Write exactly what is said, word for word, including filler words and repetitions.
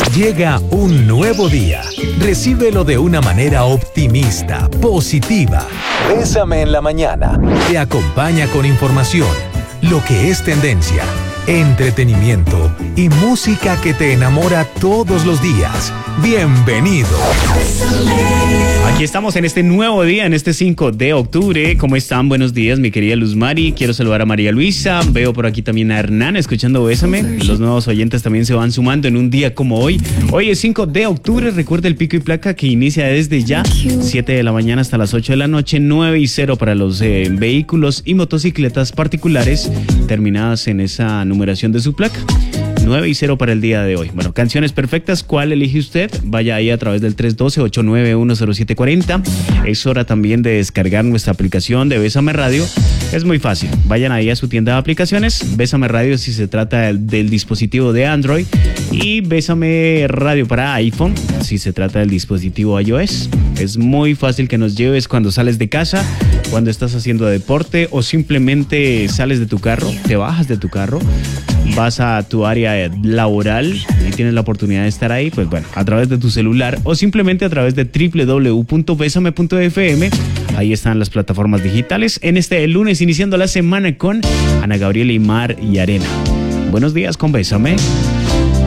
Llega un nuevo día. Recíbelo de una manera optimista, positiva. Bésame en la mañana. Te acompaña con información, lo que es tendencia, entretenimiento y música que te enamora todos los días. Bienvenido. Aquí estamos en este nuevo día, en este cinco de octubre. ¿Cómo están? Buenos días, mi querida Luz Mari. Quiero saludar a María Luisa. Veo por aquí también a Hernán escuchando Bésame. Los nuevos oyentes también se van sumando en un día como hoy. Hoy es cinco de octubre. Recuerda el pico y placa que inicia desde ya, siete de la mañana hasta las ocho de la noche, nueve y cero para los eh, vehículos y motocicletas particulares terminadas en esa numeración de su placa. nueve y cero para el día de hoy. Bueno, canciones perfectas, ¿cuál elige usted? Vaya ahí a través del tres uno dos, ocho nueve uno, cero siete cuatro cero. Es hora también de descargar nuestra aplicación de Bésame Radio. Es muy fácil. Vayan ahí a su tienda de aplicaciones. Bésame Radio si se trata del, del dispositivo de Android. Y Bésame Radio para iPhone si se trata del dispositivo iOS. Es muy fácil que nos lleves cuando sales de casa, cuando estás haciendo deporte o simplemente sales de tu carro, te bajas de tu carro, vas a tu área laboral y tienes la oportunidad de estar ahí, pues bueno, a través de tu celular o simplemente a través de doble u doble u doble u punto besame punto efe eme. Ahí están las plataformas digitales. En este lunes, iniciando la semana con Ana Gabriela y Mar y Arena. Buenos días con Bésame.